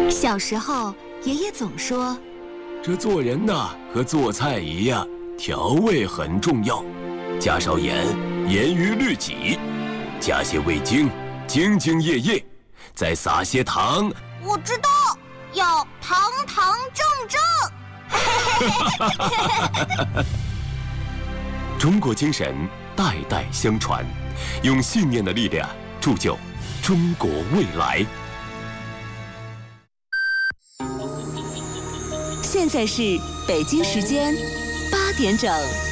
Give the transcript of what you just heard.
小时候，爷爷总说， 这做人呐，和做菜一样，调味很重要，加少盐，严于律己；加些味精，兢兢业业；再撒些糖。 我知道，要堂堂正正。 中国精神代代相传，用信念的力量铸就中国未来。 现在是北京时间8点整。